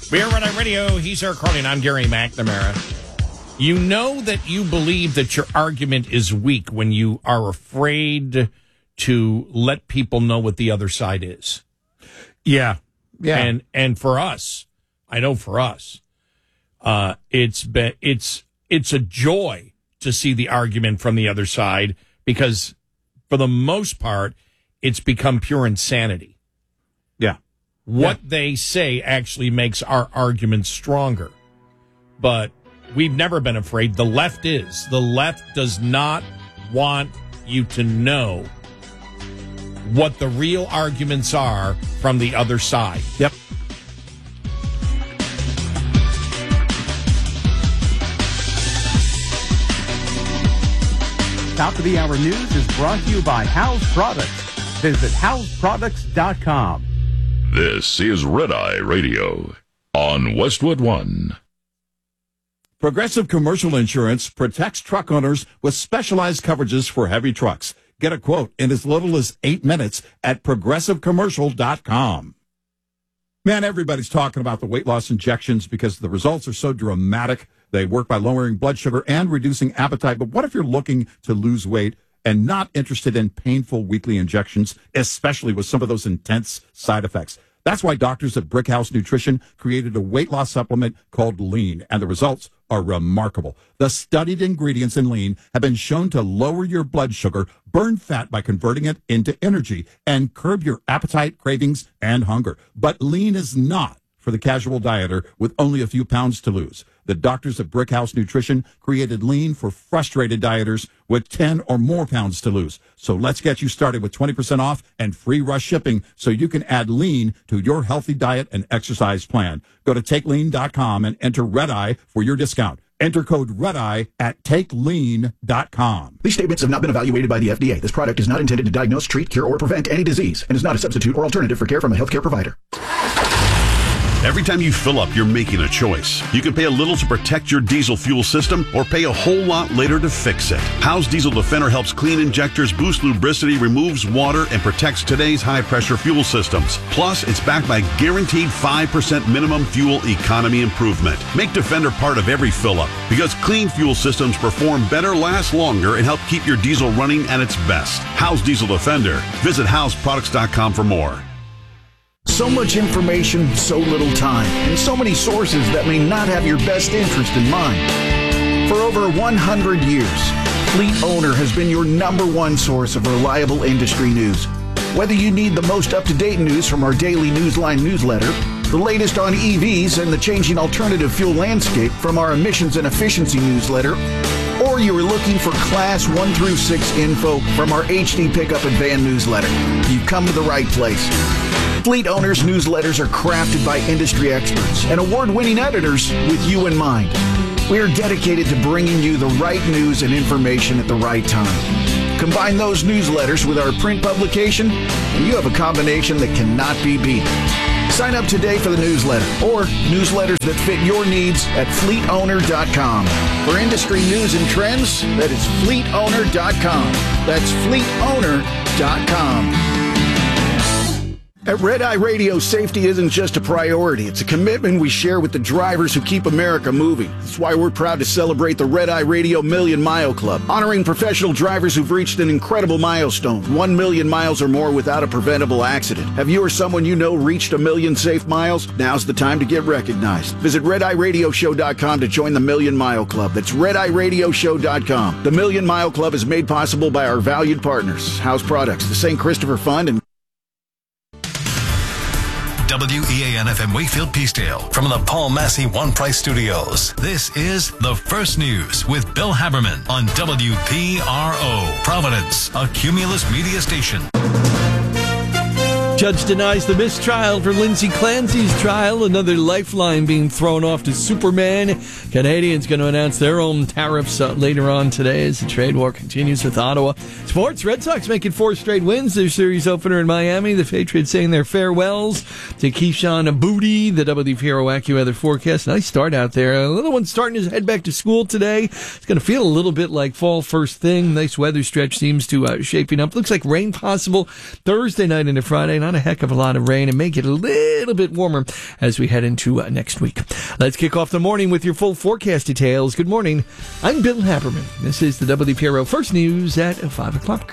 We are Red Eye Radio. He's Eric Carly, and I'm Gary McNamara. You know that you believe that your argument is weak when you are afraid to let people know what the other side is. Yeah. And for us, I know for us, it's a joy to see the argument from the other side because, for the most part, it's become pure insanity. Yeah. What they say actually makes our argument stronger. But we've never been afraid. The left is. The left does not want you to know what the real arguments are from the other side. Yep. Top of the Hour News is brought to you by House Products. Visit houseproducts.com. This is Red Eye Radio on Westwood One. Progressive Commercial Insurance protects truck owners with specialized coverages for heavy trucks. Get a quote in as little as 8 minutes at progressivecommercial.com. Man, everybody's talking about the weight loss injections because the results are so dramatic. They work by lowering blood sugar and reducing appetite. But what if you're looking to lose weight and not interested in painful weekly injections, especially with some of those intense side effects? That's why doctors at Brickhouse Nutrition created a weight loss supplement called Lean, and the results are remarkable. The studied ingredients in Lean have been shown to lower your blood sugar, burn fat by converting it into energy, and curb your appetite, cravings, and hunger. But Lean is not for the casual dieter with only a few pounds to lose. The doctors at Brickhouse Nutrition created Lean for frustrated dieters with 10 or more pounds to lose. So let's get you started with 20% off and free rush shipping so you can add Lean to your healthy diet and exercise plan. Go to TakeLean.com and enter Red Eye for your discount. Enter code REDEYE at TakeLean.com. These statements have not been evaluated by the FDA. This product is not intended to diagnose, treat, cure, or prevent any disease and is not a substitute or alternative for care from a healthcare provider. Every time you fill up, you're making a choice. You can pay a little to protect your diesel fuel system or pay a whole lot later to fix it. Howe's Diesel Defender helps clean injectors, boost lubricity, removes water, and protects today's high-pressure fuel systems. Plus, it's backed by guaranteed 5% minimum fuel economy improvement. Make Defender part of every fill-up because clean fuel systems perform better, last longer, and help keep your diesel running at its best. Howe's Diesel Defender. Visit houseproducts.com for more. So much information, so little time, and so many sources that may not have your best interest in mind. For over 100 years, Fleet Owner has been your number one source of reliable industry news. Whether you need the most up-to-date news from our daily Newsline newsletter, the latest on EVs and the changing alternative fuel landscape from our emissions and efficiency newsletter, or you are looking for Class 1 through 6 info from our HD Pickup and Van newsletter, you've come to the right place. Fleet Owners newsletters are crafted by industry experts and award-winning editors with you in mind. We are dedicated to bringing you the right news and information at the right time. Combine those newsletters with our print publication, and you have a combination that cannot be beat. Sign up today for the newsletter or newsletters that fit your needs at fleetowner.com. For industry news and trends, that is fleetowner.com. That's fleetowner.com. At Red Eye Radio, safety isn't just a priority. It's a commitment we share with the drivers who keep America moving. That's why we're proud to celebrate the Red Eye Radio Million Mile Club, honoring professional drivers who've reached an incredible milestone, 1 million miles or more without a preventable accident. Have you or someone you know reached 1 million safe miles? Now's the time to get recognized. Visit RedEyeRadioShow.com to join the Million Mile Club. That's RedEyeRadioShow.com. The Million Mile Club is made possible by our valued partners, House Products, the St. Christopher Fund, and WEAN-FM Wakefield Peacedale from the Paul Massey One Price Studios. This is The First News with Bill Haberman on WPRO, Providence, a Cumulus media station. Judge denies the mistrial for Lindsay Clancy's trial. Another lifeline being thrown off to Superman. Canadians going to announce their own tariffs later on today as the trade war continues with Ottawa. Sports, Red Sox making 4 straight wins. Their series opener in Miami. The Patriots saying their farewells to Keyshawn Aboudi. The WPRO AccuWeather forecast. Nice start out there. A little one starting to head back to school today. It's going to feel a little bit like fall first thing. Nice weather stretch seems to shaping up. Looks like rain possible Thursday night into Friday night. not a heck of a lot of rain, and make it a little bit warmer as we head into next week. Let's kick off the morning with your full forecast details. Good morning. I'm Bill Haberman. This is the WPRO First News at 5 o'clock.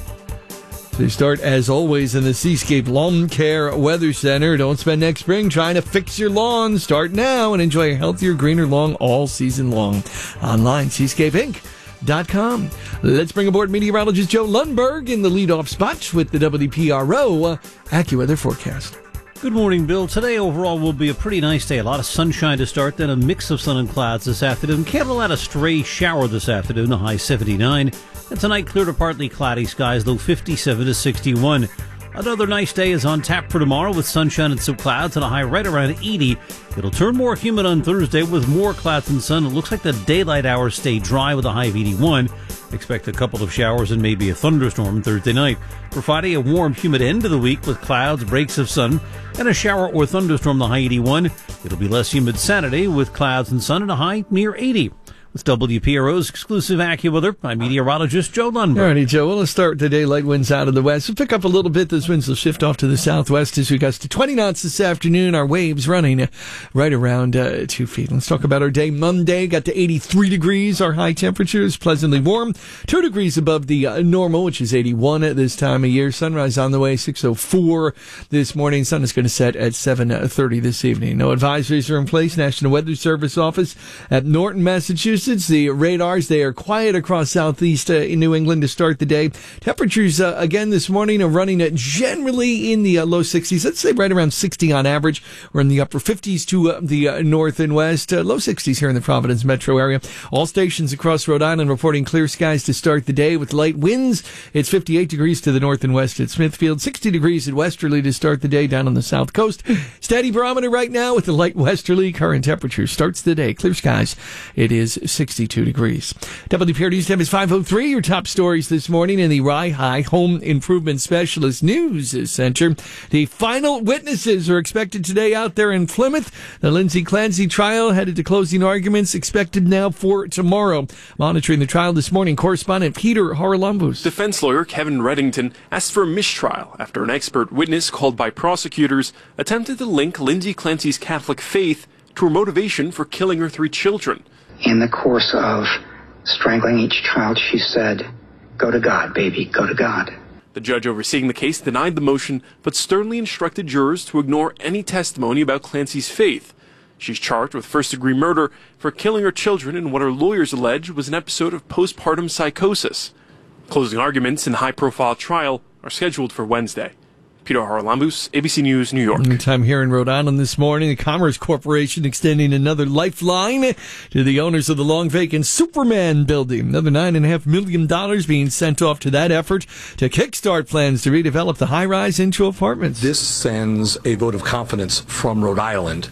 To start, as always, in the Seascape Lawn Care Weather Center. Don't spend next spring trying to fix your lawn. Start now and enjoy a healthier, greener lawn all season long. Online, seascapeinc.com. Let's bring aboard meteorologist Joe Lundberg in the leadoff spot with the WPRO AccuWeather forecast. Good morning, Bill. Today overall will be a pretty nice day. A lot of sunshine to start, then a mix of sun and clouds this afternoon. Can't rule out a stray shower this afternoon, a high 79. And tonight, clear to partly cloudy skies, low 57 to 61. Another nice day is on tap for tomorrow with sunshine and some clouds and a high right around 80. It'll turn more humid on Thursday with more clouds and sun. It looks like the daylight hours stay dry with a high of 81. Expect a couple of showers and maybe a thunderstorm Thursday night. For Friday, a warm, humid end of the week with clouds, breaks of sun, and a shower or thunderstorm, the high 81. It'll be less humid Saturday with clouds and sun and a high near 80. With WPRO's exclusive AccuWeather, I'm meteorologist Joe Lundberg. All righty, Joe. Well, let's start with the daylight winds out of the west. We'll pick up a little bit. Those winds will shift off to the southwest as we gust to 20 knots this afternoon. Our waves running right around 2 feet. Let's talk about our day. Monday got to 83 degrees. Our high temperature is pleasantly warm. 2 degrees above the normal, which is 81 at this time of year. Sunrise on the way, 6:04 this morning. Sun is going to set at 7:30 this evening. No advisories are in place. National Weather Service office at Norton, Massachusetts. The radars, they are quiet across southeast in New England to start the day. Temperatures, again, this morning are running generally in the low 60s. Let's say right around 60 on average. We're in the upper 50s to the north and west. Low 60s here in the Providence metro area. All stations across Rhode Island reporting clear skies to start the day with light winds. It's 58 degrees to the north and west at Smithfield. 60 degrees at westerly to start the day down on the south coast. Steady barometer right now with the light westerly. Current temperature starts the day. Clear skies. It is 62 degrees. WPR News Time is 5:03. Your top stories this morning in the Rye High Home Improvement Specialist News Center. The final witnesses are expected today out there in Plymouth. The Lindsay Clancy trial headed to closing arguments expected now for tomorrow. Monitoring the trial this morning, correspondent Peter Haralambous. Defense lawyer Kevin Reddington asked for a mistrial after an expert witness called by prosecutors attempted to link Lindsay Clancy's Catholic faith to her motivation for killing her 3 children. In the course of strangling each child, she said, "Go to God, baby, go to God." The judge overseeing the case denied the motion, but sternly instructed jurors to ignore any testimony about Clancy's faith. She's charged with first-degree murder for killing her children in what her lawyers allege was an episode of postpartum psychosis. Closing arguments in the high-profile trial are scheduled for Wednesday. Peter Haralambous, ABC News, New York. Time here in Rhode Island this morning. The Commerce Corporation extending another lifeline to the owners of the long-vacant Superman building. Another $9.5 million being sent off to that effort to kickstart plans to redevelop the high-rise into apartments. This sends a vote of confidence from Rhode Island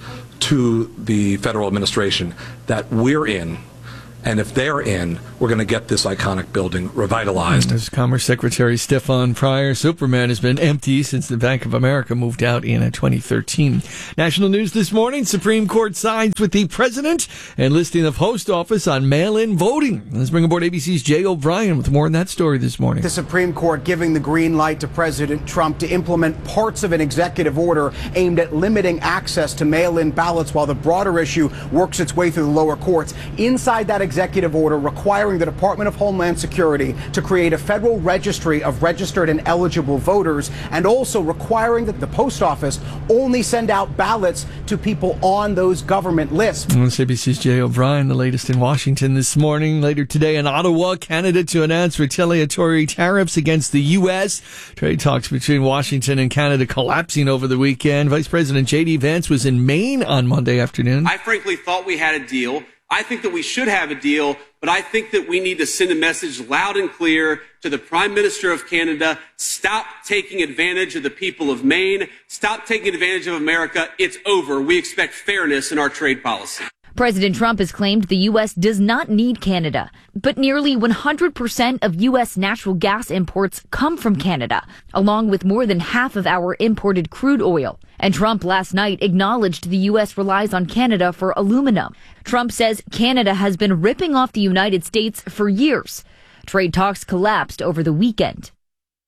to the federal administration that we're in. And if they're in, we're going to get this iconic building revitalized. As Commerce Secretary Stefan Pryor, Superman has been empty since the Bank of America moved out in 2013. National news this morning, Supreme Court sides with the president enlisting the post office on mail-in voting. Let's bring aboard ABC's Jay O'Brien with more on that story this morning. The Supreme Court giving the green light to President Trump to implement parts of an executive order aimed at limiting access to mail-in ballots while the broader issue works its way through the lower courts. Inside that executive order requiring the Department of Homeland Security to create a federal registry of registered and eligible voters, and also requiring that the post office only send out ballots to people on those government lists. That's ABC's Jay O'Brien, the latest in Washington this morning. Later today in Ottawa, Canada to announce retaliatory tariffs against the U.S. Trade talks between Washington and Canada collapsing over the weekend. Vice President J.D. Vance was in Maine on Monday afternoon. I frankly thought we had a deal. I think that we should have a deal, but I think that we need to send a message loud and clear to the Prime Minister of Canada. Stop taking advantage of the people of Maine. Stop taking advantage of America. It's over. We expect fairness in our trade policy. President Trump has claimed the U.S. does not need Canada, but nearly 100% of U.S. natural gas imports come from Canada, along with more than half of our imported crude oil. And Trump last night acknowledged the U.S. relies on Canada for aluminum. Trump says Canada has been ripping off the United States for years. Trade talks collapsed over the weekend.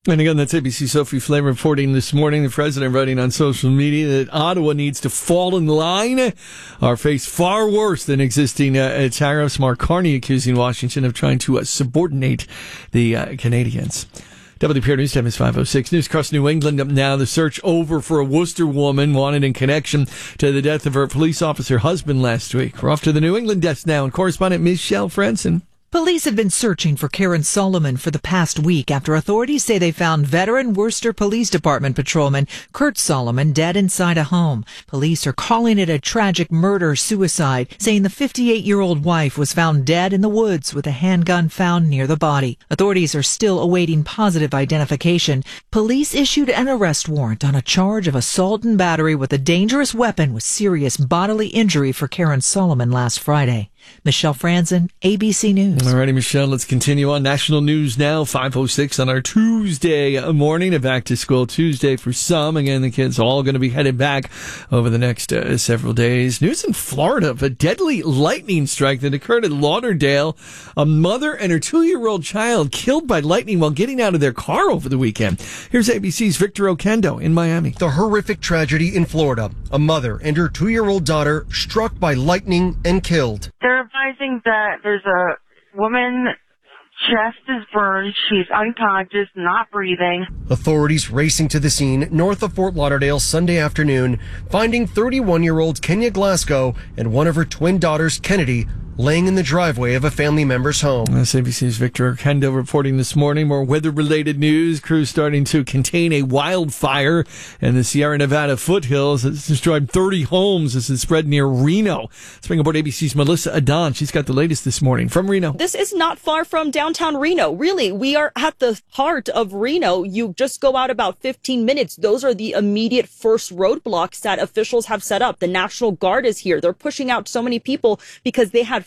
And again, that's ABC Sophie Flame reporting this morning. The president writing on social media that Ottawa needs to fall in line or face far worse than existing tariffs. Mark Carney accusing Washington of trying to subordinate the Canadians. WPR News Time is 5:06. News across New England up now. The search over for a Worcester woman wanted in connection to the death of her police officer husband last week. We're off to the New England desk now, and correspondent Michelle Franson. Police have been searching for Karen Solomon for the past week after authorities say they found veteran Worcester Police Department patrolman Kurt Solomon dead inside a home. Police are calling it a tragic murder-suicide, saying the 58-year-old wife was found dead in the woods with a handgun found near the body. Authorities are still awaiting positive identification. Police issued an arrest warrant on a charge of assault and battery with a dangerous weapon with serious bodily injury for Karen Solomon last Friday. Michelle Franzen, ABC News. All righty, Michelle, let's continue on national news now. 5:06 on our Tuesday morning, a back-to-school Tuesday for some. Again, the kids all going to be headed back over the next several days. News in Florida of a deadly lightning strike that occurred at Lauderdale. A mother and her 2-year-old child killed by lightning while getting out of their car over the weekend. Here's ABC's Victor Okendo in Miami. The horrific tragedy in Florida. A mother and her 2-year-old daughter struck by lightning and killed. They're advising that there's a woman, chest is burned, she's unconscious, not breathing. Authorities racing to the scene north of Fort Lauderdale Sunday afternoon, finding 31-year-old Kenya Glasgow and one of her twin daughters, Kennedy, laying in the driveway of a family member's home. That's ABC's Victor Okendo reporting this morning. More weather-related news. Crews starting to contain a wildfire in the Sierra Nevada foothills. It's destroyed 30 homes as it spread near Reno. Let's bring aboard ABC's Melissa Adon. She's got the latest this morning from Reno. This is not far from downtown Reno. Really, we are at the heart of Reno. You just go out about 15 minutes. Those are the immediate first roadblocks that officials have set up. The National Guard is here. They're pushing out so many people because they had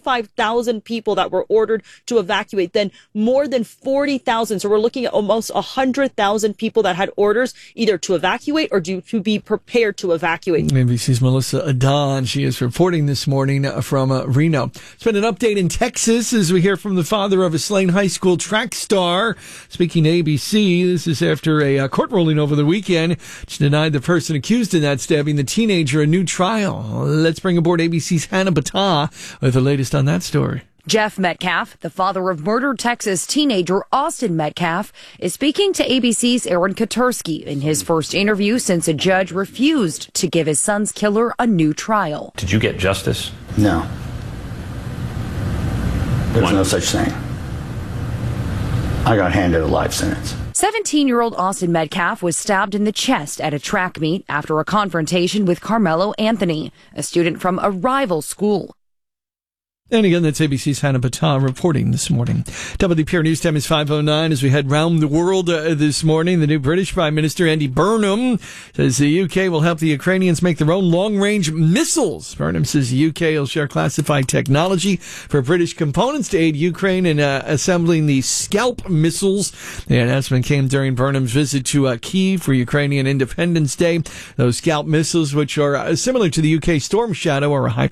45,000 people that were ordered to evacuate, then more than 40,000. So we're looking at almost 100,000 people that had orders either to evacuate or to be prepared to evacuate. ABC's Melissa Adon. She is reporting this morning from Reno. It's been an update in Texas as we hear from the father of a Slane High School track star. Speaking to ABC, this is after a court ruling over the weekend which denied the person accused in that stabbing the teenager a new trial. Let's bring aboard ABC's Hannah Battah with the latest on that story. Jeff Metcalf, the father of murdered Texas teenager Austin Metcalf, is speaking to ABC's Aaron Katursky in his first interview since a judge refused to give his son's killer a new trial. Did you get justice? No. There's no such thing. I got handed a life sentence. 17-year-old Austin Metcalf was stabbed in the chest at a track meet after a confrontation with Carmelo Anthony, a student from a rival school. And again, that's ABC's Hannah Battah reporting this morning. WPR News Time is 5:09 as we head round the world this morning. The new British Prime Minister, Andy Burnham, says the UK will help the Ukrainians make their own long-range missiles. Burnham says the UK will share classified technology for British components to aid Ukraine in assembling the Scalp missiles. The announcement came during Burnham's visit to Kyiv for Ukrainian Independence Day. Those Scalp missiles, which are similar to the UK Storm Shadow, are a high